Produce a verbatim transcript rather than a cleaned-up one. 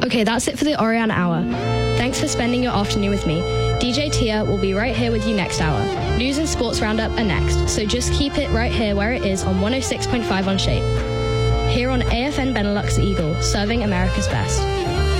Okay, that's it for the Orion Hour. Thanks for spending your afternoon with me. D J Tia will be right here with you next hour. News and sports roundup are next, so just keep it right here where it is on one oh six point five on Shape. Here on A F N Benelux Eagle, serving America's best.